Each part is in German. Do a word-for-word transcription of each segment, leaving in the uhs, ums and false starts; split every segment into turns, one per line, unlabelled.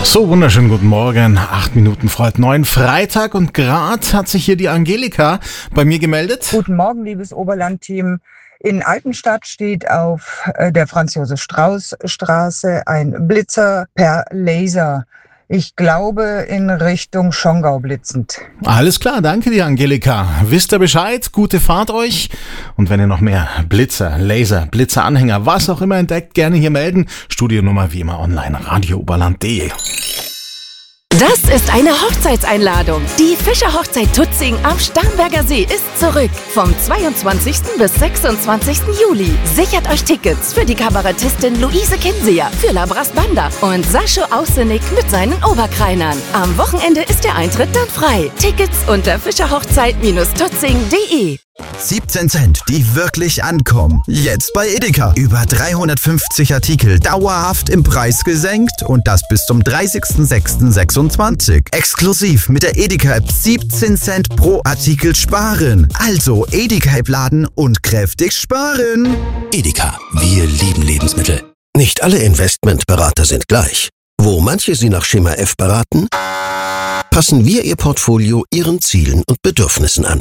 So, wunderschönen guten Morgen. Acht Minuten vor halb neun, Freitag, und gerade hat sich hier die Angelika bei mir gemeldet.
Guten Morgen, liebes Oberland-Team. In Altenstadt steht auf äh, der Franz-Josef-Strauß-Straße ein Blitzer per Laser. Ich glaube in Richtung Schongau blitzend.
Alles klar, danke dir, Angelika. Wisst ihr Bescheid? Gute Fahrt euch. Und wenn ihr noch mehr Blitzer, Laser, Blitzeranhänger, was auch immer entdeckt, gerne hier melden. Studionummer wie immer online, radiooberland punkt de.
Das ist eine Hochzeitseinladung. Die Fischer-Hochzeit Tutzing am Starnberger See ist zurück. Vom zweiundzwanzigsten bis sechsundzwanzigsten Juli. Sichert euch Tickets für die Kabarettistin Luise Kinseer, für Labras Banda und Sascho Ausenik mit seinen Oberkreinern. Am Wochenende ist der Eintritt dann frei. Tickets unter fischerhochzeit tutzing punkt de.
siebzehn Cent, die wirklich ankommen. Jetzt bei Edeka. Über dreihundertfünfzig Artikel dauerhaft im Preis gesenkt und das bis zum dreißigsten sechsten sechsundzwanzig. Exklusiv mit der Edeka-App siebzehn Cent pro Artikel sparen. Also Edeka-App laden und kräftig sparen.
Edeka, wir lieben Lebensmittel.
Nicht alle Investmentberater sind gleich. Wo manche Sie nach Schema F beraten, passen wir Ihr Portfolio Ihren Zielen und Bedürfnissen an.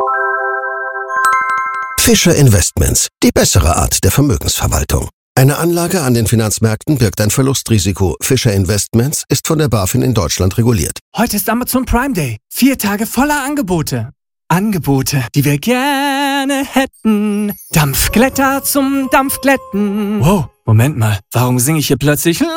Fischer Investments, die bessere Art der Vermögensverwaltung. Eine Anlage an den Finanzmärkten birgt ein Verlustrisiko. Fischer Investments ist von der BaFin in Deutschland reguliert.
Heute ist Amazon Prime Day. Vier Tage voller Angebote. Angebote, die wir gerne hätten. Dampfglätter zum Dampfglätten. Wow, Moment mal. Warum singe ich hier plötzlich